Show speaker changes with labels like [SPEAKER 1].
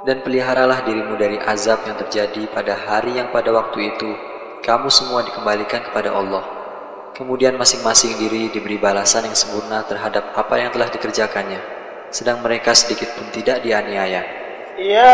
[SPEAKER 1] Dan peliharalah dirimu dari azab yang terjadi pada hari yang pada waktu itu kamu semua dikembalikan kepada Allah. Kemudian masing-masing diri diberi balasan yang sempurna terhadap apa yang telah dikerjakannya, sedang mereka sedikit pun tidak dianiaya.